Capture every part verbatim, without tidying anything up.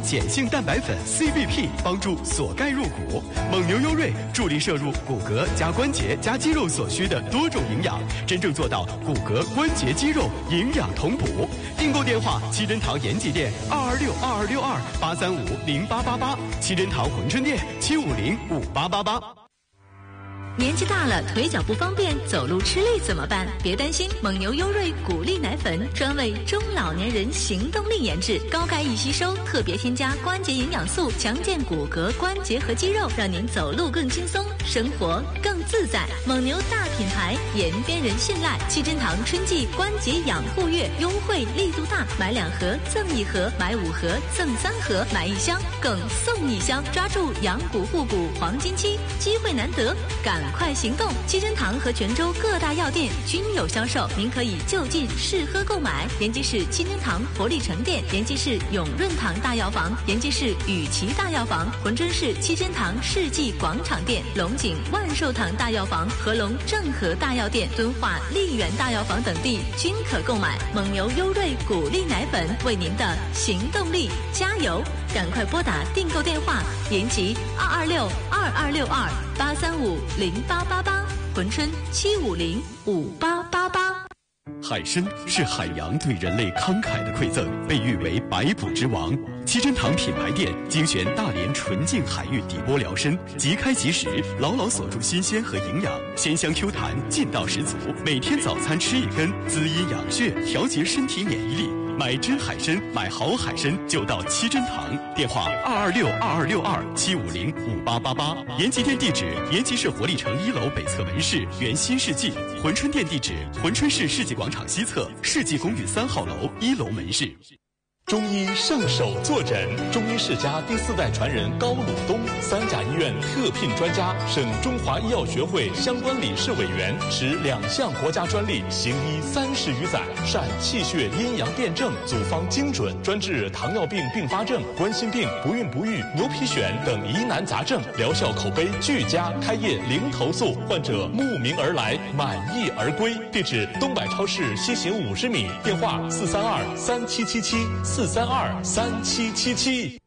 碱性蛋白粉 C B P 帮助锁钙入骨，蒙牛优瑞助力摄入骨骼加关节加肌肉所需的多种营养，真正做到骨骼、关节、肌肉营养同补。订购电话：七珍堂延吉店二二六二二六二八三五零八八八，七珍堂珲春店七五零五八八八。 年纪大了，腿脚不方便，走路吃力怎么办？别担心，蒙牛优瑞骨力奶粉专为中老年人行动力研制，高钙易吸收，特别添加关节营养素，强健骨骼、关节和肌肉，让您走路更轻松，生活更自在。蒙牛大品牌，延边人信赖。七珍堂春季关节养护月优惠力度大，买两盒赠一盒，买五盒赠三盒，买一箱更送一箱，抓住养骨护骨黄金期，机会难得，赶快行动！七珍堂和泉州各大药店均有销售，您可以就近试喝购买。延吉市七珍堂活力城店、延吉市永润堂大药房、延吉市雨琦大药房、珲春市七珍堂世纪广场店、龙井万寿堂大药房、合龙正和大药店、敦化丽园大药房等地均可购买。蒙牛优瑞骨力奶粉，为您的行动力加油！赶快拨打订购电话：延吉二二六二二六二八三五零八八八，珲春七五零五八八八。 海参是海洋对人类慷慨的馈赠，被誉为百补之王。七珍堂品牌店精选大连纯净海域底波疗参，即开即食，牢牢锁住新鲜和营养，鲜香 Q 弹，劲道十足。每天早餐吃一根，滋阴养血，调节身体免疫力。买真海参，买好海参就到七珍堂，电话二二六二二六二七五零五八八八。延吉店地址：延吉市活力城一楼北侧门市原新世纪。珲春店地址：珲春市世纪广场西侧世纪公寓三号楼一楼门市。 中医圣手坐诊，中医世家第四代传人高鲁东，三甲医院特聘专家，省中华医药学会相关理事委员，持两项国家专利，行医三十余载，善气血阴阳辩证，组方精准，专治糖尿病并发症、冠心病、不孕不育、牛皮癣等疑难杂症，疗效口碑俱佳，开业零投诉，患者慕名而来，满意而归。地址：东百超市西行五十米，电话四三二三七七七。四三二三七七七。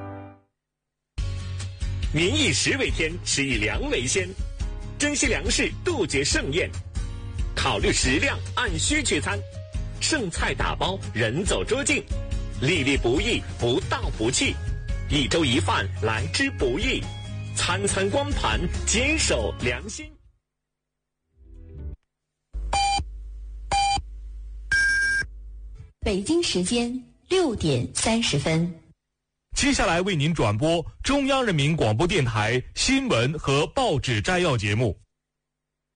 民以食为天，食以粮为先，珍惜粮食，杜绝盛宴，考虑食量，按需取餐，剩菜打包，人走桌进，粒粒不易，不到不弃，一粥一饭，来之不易，餐餐光盘，坚守良心。 北京时间六点三十分， 接下来为您转播中央人民广播电台新闻和报纸摘要节目。